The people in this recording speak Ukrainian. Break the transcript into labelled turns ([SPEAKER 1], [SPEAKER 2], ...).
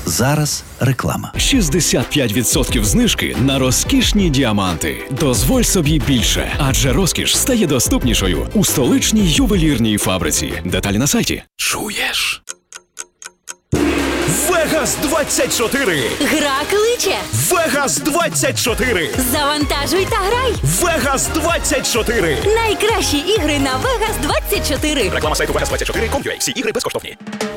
[SPEAKER 1] Зараз реклама.
[SPEAKER 2] 65% знижки на розкішні діаманти. Дозволь собі більше, адже розкіш стає доступнішою у столичній ювелірній фабриці. Деталі на сайті. Чуєш?
[SPEAKER 3] Вегас 24!
[SPEAKER 4] Гра кличе!
[SPEAKER 3] Вегас 24!
[SPEAKER 4] Завантажуй та грай!
[SPEAKER 3] Вегас 24!
[SPEAKER 4] Найкращі ігри на Vegas 24!
[SPEAKER 3] Реклама сайту Vegas24.com.ua. Всі ігри безкоштовні.